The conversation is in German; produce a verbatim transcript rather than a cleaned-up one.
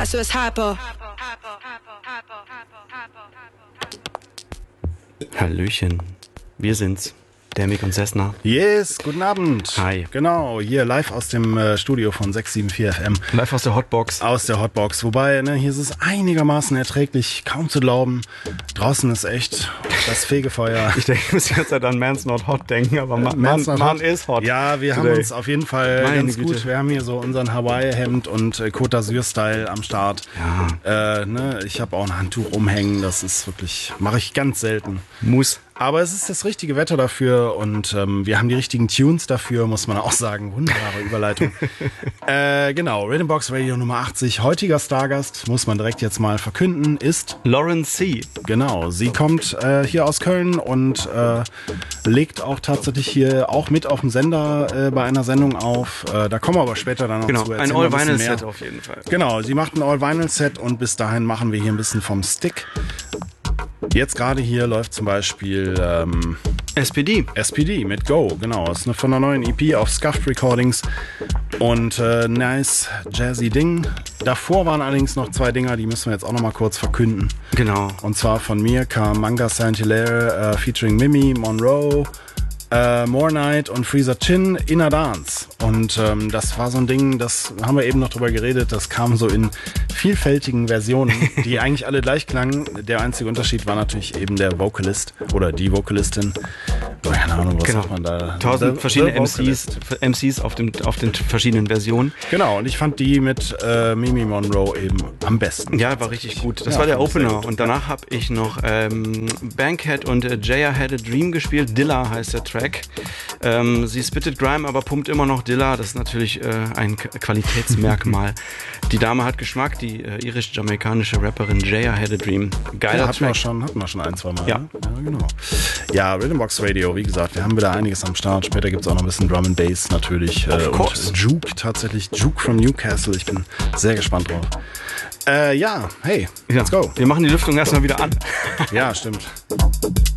so it's hyper. Hallöchen, wir sind's, der Mick und Cessna. Yes, guten Abend. Hi. Genau, hier live aus dem äh, Studio von sechs sieben vier F M. Live aus der Hotbox. Aus der Hotbox, wobei, ne, hier ist es einigermaßen erträglich, kaum zu glauben. Draußen ist echt das Fegefeuer. Ich denke, ich muss jetzt an Man's Not Hot denken, aber man, man, man ist hot. Ja, wir today. haben uns auf jeden Fall Meine ganz Güte. gut, wir haben hier so unseren Hawaii-Hemd und äh, Côte d'Azur-Style am Start. Ja. Äh, ne, ich habe auch ein Handtuch umhängen, das ist wirklich, mache ich ganz selten. Muss. Aber es ist das richtige Wetter dafür und ähm, wir haben die richtigen Tunes dafür, muss man auch sagen. Wunderbare Überleitung. äh, genau, Rhythm Box Radio Nummer achtzig. Heutiger Stargast, muss man direkt jetzt mal verkünden, ist Lauren C. Genau, sie kommt äh, hier aus Köln und äh, legt auch tatsächlich hier auch mit auf dem Sender äh, bei einer Sendung auf. Äh, da kommen wir aber später dann noch Genau, zu. ein Erzählen wir bisschen All-Vinyl-Set mehr. auf jeden Fall. Genau, sie macht ein All-Vinyl-Set und bis dahin machen wir hier ein bisschen vom Stick. Jetzt gerade hier läuft zum Beispiel ähm, S P D. S P D mit Go, genau. Das ist eine von einer neuen E P auf Scuffed Recordings und äh, nice jazzy Ding. Davor waren allerdings noch zwei Dinger, die müssen wir jetzt auch noch mal kurz verkünden. Genau. Und zwar von mir kam Manga Saint-Hilaire äh, featuring Mimi, Monroe, äh, More Night und Freezer Chin, Inner Dance. Und ähm, das war so ein Ding, das haben wir eben noch drüber geredet, das kam so in vielfältigen Versionen, die eigentlich alle gleich klangen. Der einzige Unterschied war natürlich eben der Vocalist oder die Vocalistin. Keine Ahnung, was Genau. sagt man da? Tausend The- verschiedene the M Cs, Vocalist. M Cs auf, dem, auf den verschiedenen Versionen. Genau, und ich fand die mit äh, Mimi Monroe eben am besten. Ja, war richtig gut. Das Ja, war der fand ich sehr Opener. gut. Und danach habe ich noch ähm, Bankhead und äh, Jaya Had a Dream gespielt. Dilla heißt der Track. Ähm, sie spittet Grime, aber pumpt immer noch Dilla. Das ist natürlich äh, ein K- Qualitätsmerkmal. Die Dame hat Geschmack, die äh, irisch-jamaikanische Rapperin Jaya Had a Dream. Geiler Ja, hatten wir Track. schon, hatten wir schon ein, zwei Mal. Ja. Ne? Ja, genau. Ja, Rhythm Box Radio, wie gesagt, wir haben wieder einiges am Start. Später gibt es auch noch ein bisschen Drum and Bass natürlich. Of äh, course. Und Juke, tatsächlich Juke from Newcastle. Ich bin sehr gespannt drauf. Äh, ja, hey, Ja, let's go. wir machen die Lüftung erstmal wieder an. Ja, stimmt.